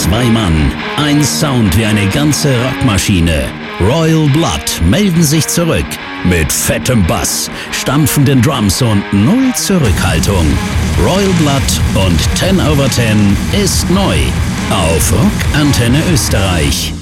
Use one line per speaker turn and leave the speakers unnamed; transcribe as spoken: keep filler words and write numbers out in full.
Zwei Mann, ein Sound wie eine ganze Rockmaschine. Royal Blood melden sich zurück mit fettem Bass, stampfenden Drums und null Zurückhaltung. Royal Blood und ten over ten ist neu auf Rock Antenne Österreich.